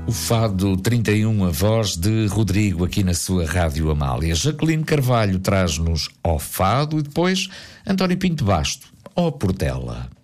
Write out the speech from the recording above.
O Fado 31, a voz de Rodrigo, aqui na sua Rádio Amália. Jaqueline Carvalho traz-nos ao Fado e depois António Pinto Basto, ao Portela.